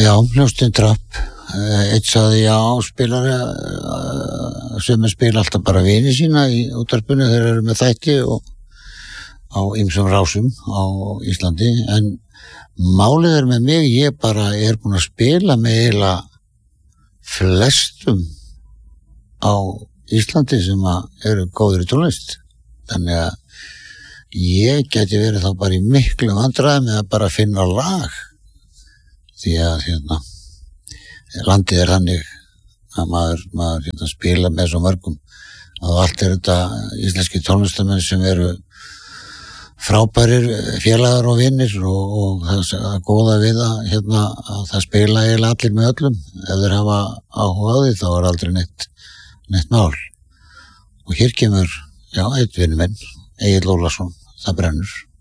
Já, hljómsveitin Trapp. Einn sagði já, spilari sem spila alltaf bara vini sína í útvarpinu, þeir eru með þætti og á ýmsum rásum á Íslandi, en málið með mig, ég bara er búin að spila með eiginlega flestum á Íslandi sem eru góðir í tónlist, þannig að ég geti verið þá bara í miklu vandræðum með að bara finna lag, því að landið þannig að maður spila með svo mörgum og allt þetta íslenski tónlistamenn sem eru frábærir félagar og vinnir og það góða við að það spila eiginlega allir með öllum. Ef þeir hafa áhuga á því þá aldrei neitt mál. Og hér kemur, einn vinur minn, Egill Ólafsson, Það brennur.